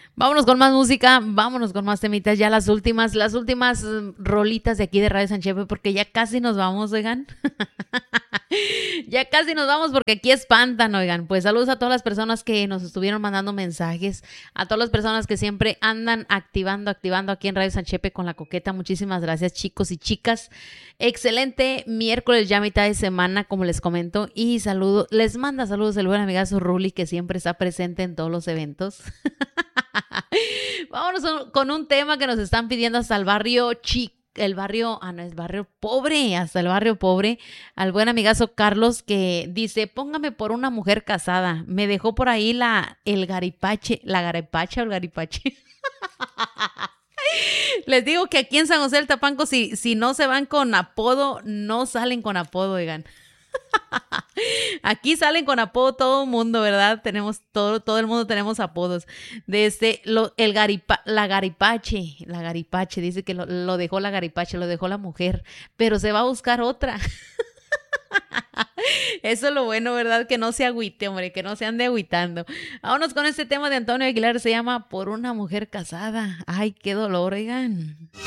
Vámonos con más música, vámonos con más temitas, ya las últimas rolitas de aquí de Radio Sanchepe, porque ya casi nos vamos, oigan. Ya casi nos vamos porque aquí espantan, oigan. Pues saludos a todas las personas que nos estuvieron mandando mensajes, a todas las personas que siempre andan activando aquí en Radio Sanchepe con la coqueta. Muchísimas gracias, chicos y chicas. Excelente miércoles, ya mitad de semana, como les comento. Y les manda saludos el buen amigazo Ruli, que siempre está presente en todos los eventos. Vámonos con un tema que nos están pidiendo hasta el barrio chico. No es barrio pobre, hasta el barrio pobre, al buen amigazo Carlos, que dice, póngame por una mujer casada, me dejó por ahí el garipache, la garipacha o el garipache. Les digo que aquí en San José del Tapanco, si no se van con apodo, no salen con apodo, oigan. Aquí salen con apodo todo el mundo, ¿verdad? Tenemos todo el mundo tenemos apodos. La garipache, dice que lo dejó la garipache, lo dejó la mujer, pero se va a buscar otra. Eso es lo bueno, ¿verdad? Que no se agüite, hombre, que no se ande agüitando. Vámonos con este tema de Antonio Aguilar, se llama Por una mujer casada. Ay, qué dolor, oigan.